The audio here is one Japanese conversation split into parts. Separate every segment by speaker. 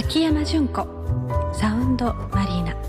Speaker 1: 牧山純子サウンドマリーナ。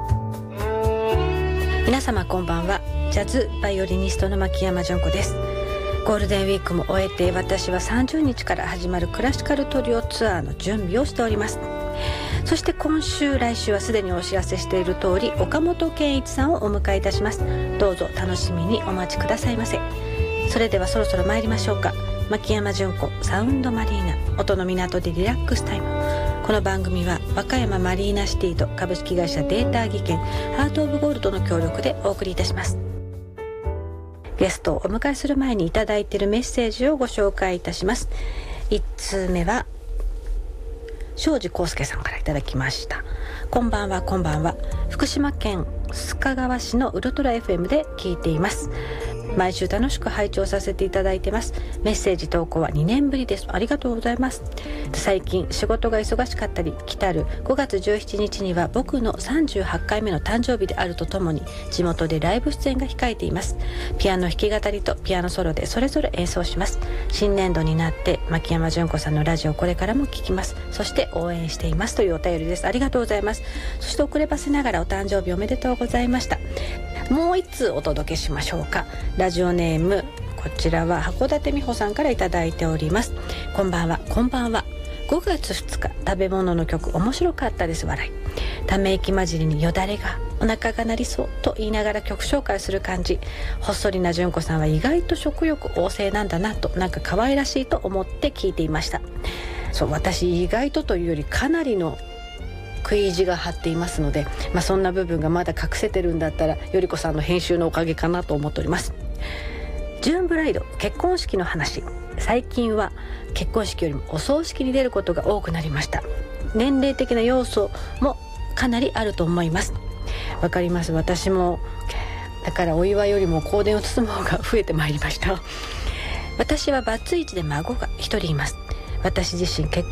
Speaker 1: 皆様こんばんは。ジャズバイオリニストの牧山純子です。ゴールデンウィークも終えて、私は30日から始まるクラシカルトリオツアーの準備をしております。そして今週来週はすでにお知らせしている通り、岡本健一さんをお迎えいたします。どうぞ楽しみにお待ちくださいませ。それではそろそろ参りましょうか。牧山純子サウンドマリーナ、音の港でリラックスタイム。この番組は和歌山マリーナシティと株式会社データ技研ハートオブゴールドの協力でお送りいたします。ゲストをお迎えする前にいただいているメッセージをご紹介いたします。1通目は庄司康介さんからいただきました。こんばんは。こんばんは。福島県須賀川市のウルトラ FM で聞いています。毎週楽しく拝聴させていただいてます。メッセージ投稿は2年ぶりです。ありがとうございます。最近仕事が忙しかったり、来たる5月17日には僕の38回目の誕生日であるとともに、地元でライブ出演が控えています。ピアノ弾き語りとピアノソロでそれぞれ演奏します。新年度になって牧山純子さんのラジオこれからも聞きます。そして応援していますというお便りです。ありがとうございます。そして遅ればせながらお誕生日おめでとうございました。もう一通お届けしましょうか。ラジオネーム、こちらは函館美穂さんからいただいております。こんばんは。こんばんは。5月2日食べ物の曲面白かったです。笑い。ため息混じりによだれがお腹が鳴りそうと言いながら曲紹介する感じ。ほっそりな純子さんは意外と食欲旺盛なんだなと、なんか可愛らしいと思って聞いていました。そう、私意外とというよりかなりの食い意地が張っていますので、そんな部分がまだ隠せてるんだったらよりこさんの編集のおかげかなと思っております。ジューンブライド、結婚式の話。最近は結婚式よりもお葬式に出ることが多くなりました。年齢的な要素もかなりあると思います。わかります。私もだからお祝いよりも香典を包む方が増えてまいりました。私はバツイチで孫が一人います。私自身結